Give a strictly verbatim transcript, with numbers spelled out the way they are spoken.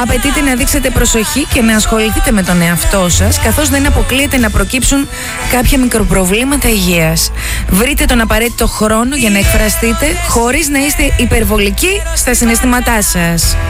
Απαιτείται να δείξετε προσοχή και να ασχοληθείτε με τον εαυτό σας, καθώς δεν αποκλείεται να προκύψουν κάποια μικροπροβλήματα υγείας. Βρείτε τον απαραίτητο χρόνο για να εκφραστείτε χωρίς να είστε υπερβολικοί στα συναισθήματά σας.